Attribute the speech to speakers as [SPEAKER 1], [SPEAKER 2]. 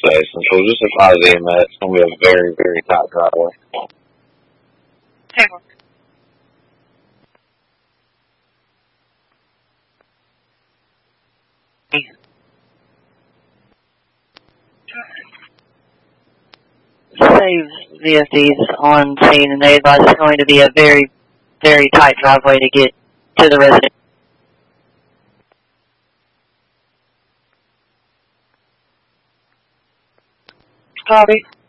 [SPEAKER 1] say, since we'll just advise EMS, it's going to be a very, very tight driveway.
[SPEAKER 2] Okay. Save VFDs on scene, and they advise it's going to be a very, very tight driveway to get to the resident. Copy.